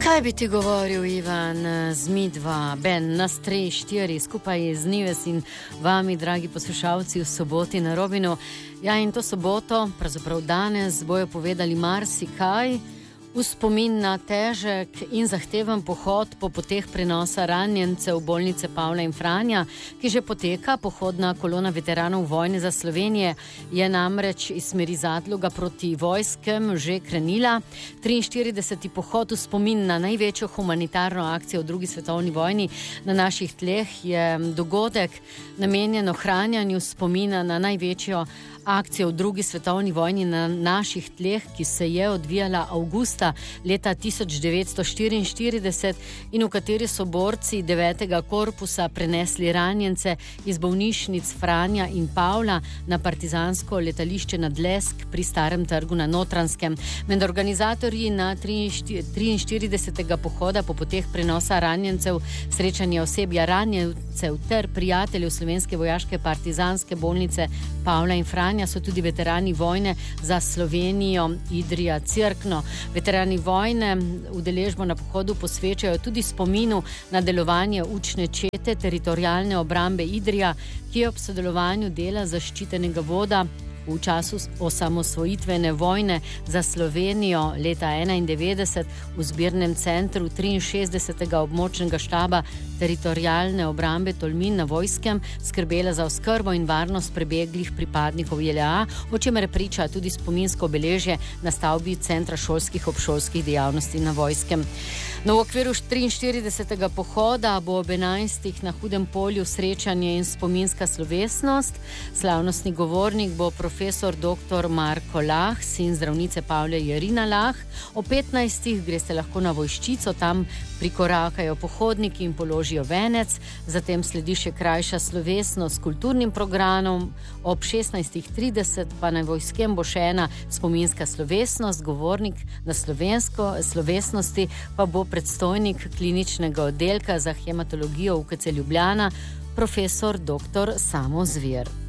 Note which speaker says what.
Speaker 1: Kaj bi ti govoril, Ivan, z midva, Ben, nas 3-4, skupaj z Nives in vami, dragi poslušalci, v soboti na Robinu. Ja, in to soboto, pravzaprav danes, bojo povedali marsikaj v spomin na težek in zahteven pohod po poteh prenosa ranjencev bolnice Pavla in Franja, ki že poteka. Pohodna kolona veteranov vojne za Slovenije je namreč iz smeri Zadloga proti vojskem že krenila. 43. pohod v spomin na največjo humanitarno akcijo v drugi svetovni vojni na naših tleh je dogodek namenjen ohranjanju spomina na največjo akcijo v drugi svetovni vojni na naših tleh, ki se je odvijala avgusta leta 1944 in v kateri so borci 9. korpusa prenesli ranjence iz bolnišnic Franja in Pavla na partizansko letališče nad Lesk pri Starem trgu na Notranjskem. Med organizatorji na 43. pohoda po poteh prenosa ranjencev, srečanja osebja ranjencev ter prijateljev Slovenske vojaške partizanske bolnice Pavla in Franja so tudi veterani vojne za Slovenijo Idrija Cerkno. Veterani vojne udeležbo na pohodu posvečajo tudi spominu na delovanje učne čete teritorialne obrambe Idrija, ki je ob sodelovanju dela zaščitenega voda v času osamosvojitvene vojne za Slovenijo leta 1991 v zbirnem centru 63. območnega štaba teritorialne obrambe Tolmin na Vojskem skrbela za oskrbo in varnost prebeglih pripadnikov JLA, o čemer priča tudi spominsko obeležje na stavbi Centra šolskih obšolskih dejavnosti na Vojskem. No, v okviru 43. pohoda bo ob 11. na Hudem polju srečanje in spominska slovesnost. Slavnostni govornik bo profesor dr. Marko Lah, sin zdravnice Pavle Jerina Lah. O 15. greste lahko na Vojščico, tam prikorakajo pohodniki in položijo venec, zatem sledi še krajša slovesnost s kulturnim programom, ob 16.30 pa na Vojskem bo še ena spominska slovesnost, govornik na slovesnosti pa bo predstojnik kliničnega oddelka za hematologijo UKC Ljubljana, profesor dr. Samo Zver.